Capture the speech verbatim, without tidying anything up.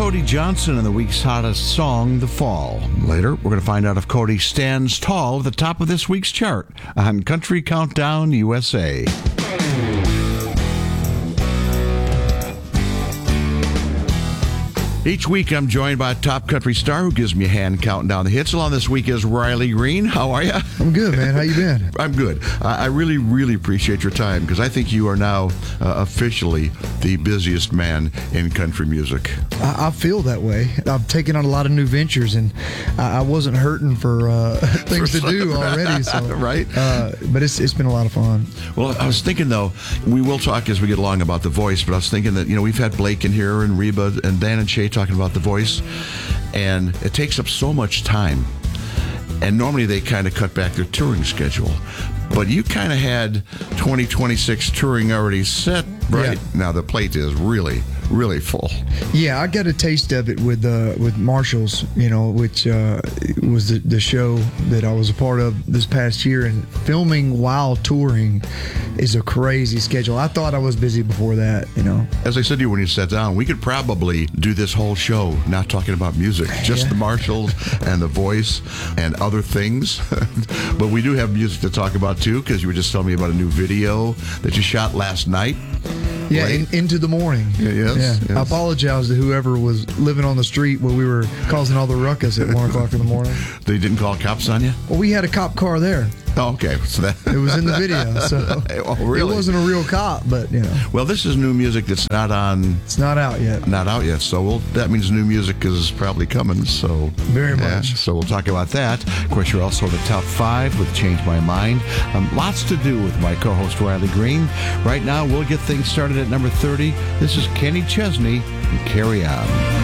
Cody Johnson and the week's hottest song, The Fall. Later, we're going to find out if Cody stands tall at the top of this week's chart on Country Countdown U S A. Each week, I'm joined by a top country star who gives me a hand counting down the hits. Along this week is Riley Green. How are you? I'm good, man. How you been? I'm good. I I really, really appreciate your time because I think you are now uh, officially the busiest man in country music. I, I feel that way. I've taken on a lot of new ventures, and I, I wasn't hurting for uh, things to do already. So, right? Uh, but it's it's been a lot of fun. Well, I was thinking, though, we will talk as we get along about The Voice, but I was thinking that, you know, we've had Blake in here and Reba and Dan and Shay talking about The Voice, and it takes up so much time. And normally they kind of cut back their touring schedule. But you kind of had twenty twenty-six touring already set, right? Yeah. Now the plate is really, really full. Yeah, I got a taste of it with uh, with Marshalls, you know, which uh, was the, the show that I was a part of this past year. And filming while touring is a crazy schedule. I thought I was busy before that, you know. As I said to you when you sat down, we could probably do this whole show not talking about music, just Yeah. the Marshalls and The Voice and other things. But we do have music to talk about, too, because you were just telling me about a new video that you shot last night. Yeah, Right? in, into the morning. Yeah, yes, yeah. yes. I apologize to whoever was living on the street where we were causing all the ruckus at one o'clock in the morning. They didn't call cops on you? Well, we had a cop car there. Oh, okay. So that It was in the video, so oh, really? it wasn't a real cop, but you know, Well, this is new music that's not on, it's not out yet. not out yet. So we'll, that means new music is probably coming. So Very yeah, much. So we'll talk about that. Of course, you're also in the top five with "Change My Mind." Um, lots to do with my co-host Riley Green. Right now, we'll get things started at number thirty. This is Kenny Chesney and "Carry On."